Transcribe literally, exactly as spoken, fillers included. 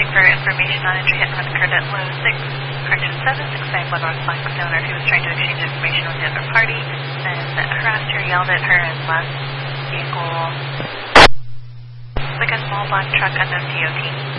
for information on entry hit and run occurred at low six, correction seven six nine one North Blackstone, or if he was trying to exchange information with the other party, then harassed her, yelled at her, and left vehicle like a small black truck at the T O T.